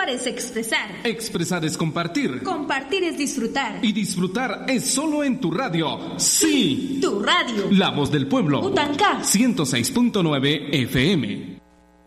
Actuar es expresar. Expresar es compartir. Compartir es disfrutar. Y disfrutar es solo en tu radio. Sí. Tu radio. La voz del pueblo. Utancá. 106.9 FM.